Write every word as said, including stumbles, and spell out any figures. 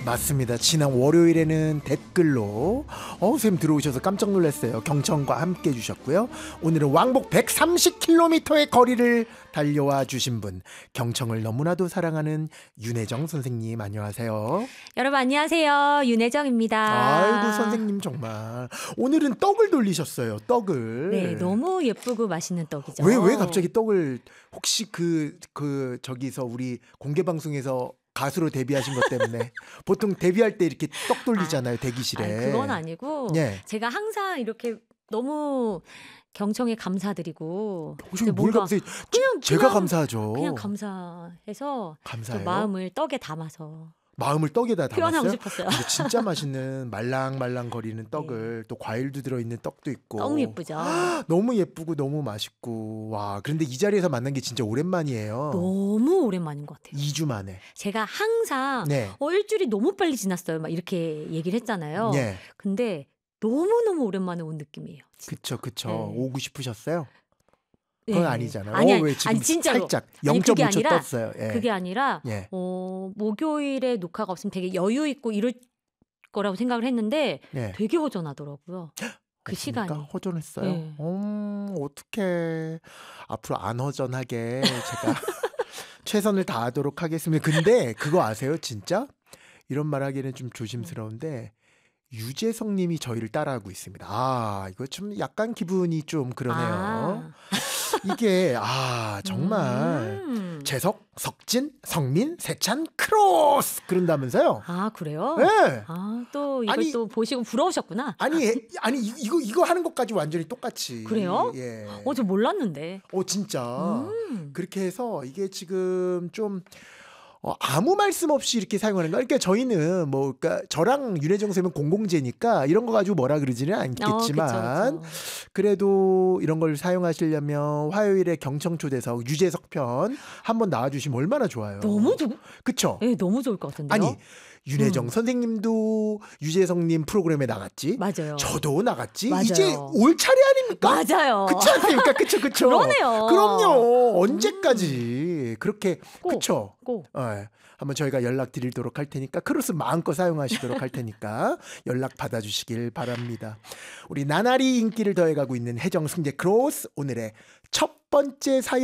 맞습니다. 지난 월요일에는 댓글로 어, 선생님 들어오셔서 깜짝 놀랐어요. 경청과 함께 해주셨고요. 오늘은 왕복 백삼십 킬로미터의 거리를 달려와 주신 분, 경청을 너무나도 사랑하는 윤혜정 선생님 안녕하세요. 여러분 안녕하세요. 윤혜정입니다. 아이고 선생님 정말 오늘은 떡을 돌리셨어요. 떡을. 네, 너무 예쁘고 맛있는 떡이죠. 왜, 왜 갑자기 떡을 혹시 그, 그 저기서 우리 공개 방송에서 가수로 데뷔하신 것 때문에 보통 데뷔할 때 이렇게 떡 돌리잖아요. 아, 대기실에. 아니, 그건 아니고 네. 제가 항상 이렇게 너무 경청에 감사드리고 뭘 감사해? 그냥 제가 그냥, 감사하죠. 그냥 감사해서 감사해요? 마음을 떡에 담아서 마음을 떡에다 담았어요? 표현하고 싶었어요. 근데 진짜 맛있는 말랑말랑 거리는 떡을 네. 또 과일도 들어있는 떡도 있고 너무 예쁘죠. 너무 예쁘고 너무 맛있고 와 그런데 이 자리에서 만난 게 진짜 오랜만이에요. 너무 오랜만인 것 같아요. 이 주 만에. 제가 항상 네. 어, 일주일이 너무 빨리 지났어요. 막 이렇게 얘기를 했잖아요. 네. 근데 너무너무 오랜만에 온 느낌이에요. 진짜. 그쵸 그쵸. 네. 오고 싶으셨어요? 그건 네. 아니잖아요. 아니, 어, 왜 지금 아니, 진짜로. 살짝 아니, 영 점 오 초 아니라, 떴어요. 예. 그게 아니라 예. 어, 목요일에 녹화가 없으면 되게 여유 있고 이럴 거라고 생각을 했는데 예. 되게 허전하더라고요. 그 시간이. 허전했어요? 네. 음, 어떡해. 앞으로 안 허전하게 제가 최선을 다하도록 하겠습니다. 근데 그거 아세요? 진짜? 이런 말 하기는 좀 조심스러운데 유재석 님이 저희를 따라하고 있습니다. 아, 이거 좀 약간 기분이 좀 그러네요. 아. 이게 아 정말 음. 재석, 석진, 성민, 세찬, 크로스 그런다면서요? 아 그래요? 네. 아, 또 이걸 아니, 또 보시고 부러우셨구나. 아니 아니 이- 이거 이거 하는 것까지 완전히 똑같이. 그래요? 예. 어, 저 몰랐는데. 어 진짜 음. 그렇게 해서 이게 지금 좀 어, 아무 말씀 없이 이렇게 사용하는 거. 그러니까 저희는 뭐 그러니까 저랑 윤혜정 쌤은 공공재니까 이런 거 가지고 뭐라 그러지는 않겠지만 어, 그쵸, 그쵸. 그래도 이런 걸 사용하시려면 화요일에 경청초대석 유재석 편 한번 나와주시면 얼마나 좋아요. 너무 좋. 그쵸? 네, 너무 좋을 것 같은데요. 아니 윤혜정 음. 선생님도 유재석님 프로그램에 나갔지. 맞아요. 저도 나갔지. 맞아요. 이제 올 차례 아닙니까? 맞아요. 그렇지 않습니까? 그쵸 그쵸. 그러네요. 그럼요. 언제까지 그렇게 꼭, 그쵸. 꼭. 네. 한번 저희가 연락 드리도록 할 테니까 크로스 마음껏 사용하시도록 할 테니까 연락 받아주시길 바랍니다. 우리 나날이 인기를 더해가고 있는 혜정 승재 크로스 오늘의 첫 번째 사연